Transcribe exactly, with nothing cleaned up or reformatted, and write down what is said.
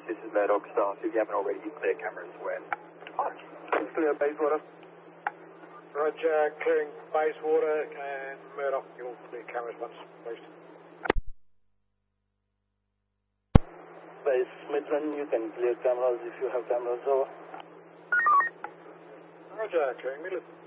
This is Murdoch Staff. If you haven't already, you clear cameras west. Clear Bayswater. Roger, clearing Bayswater and Murdoch, you'll clear cameras once, please. Base Midland, you can clear cameras if you have cameras over. Roger, clearing Midland.